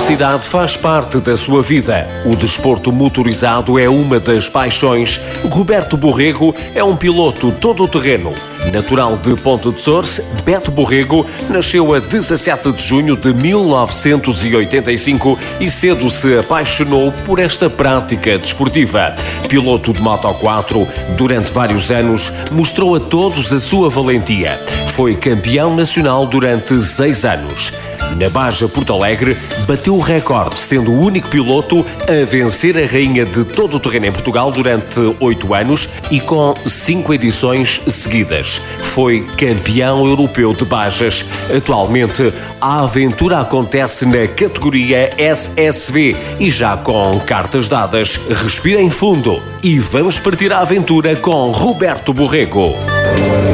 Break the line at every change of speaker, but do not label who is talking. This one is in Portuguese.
velocidade faz parte da sua vida. O desporto motorizado é uma das paixões. Roberto Borrego é um piloto todo-terreno. Natural de Ponte de Sores, Beto Borrego nasceu a 17 de junho de 1985 e cedo se apaixonou por esta prática desportiva. Piloto de Moto4, durante vários anos mostrou a todos a sua valentia. Foi campeão nacional durante 6 anos. Na Baja Porto Alegre, bateu o recorde, sendo o único piloto a vencer a rainha de todo o terreno em Portugal durante 8 anos e com 5 edições seguidas. Foi campeão europeu de Bajas. Atualmente, a aventura acontece na categoria SSV e já com cartas dadas. Respirem fundo e vamos partir à aventura com Roberto Borrego.